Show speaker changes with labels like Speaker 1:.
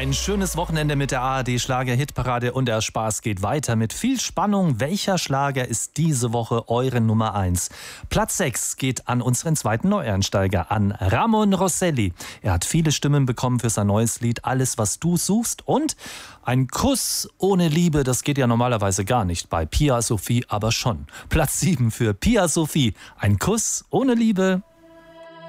Speaker 1: Ein schönes Wochenende mit der ARD Schlager-Hitparade und der Spaß geht weiter mit viel Spannung. Welcher Schlager ist diese Woche eure Nummer 1? Platz 6 geht an unseren zweiten Neueinsteiger, an Ramon Rosselli. Er hat viele Stimmen bekommen für sein neues Lied Alles, was du suchst, und ein Kuss ohne Liebe, das geht ja normalerweise gar nicht, bei Pia Sophie aber schon. Platz 7 für Pia Sophie, ein Kuss ohne Liebe.